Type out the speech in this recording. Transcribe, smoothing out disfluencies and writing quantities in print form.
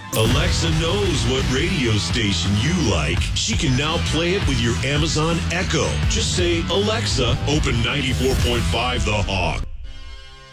Alexa knows what radio station you like. She can now play it with your Amazon Echo. Just say, Alexa, open 94.5 The Hog.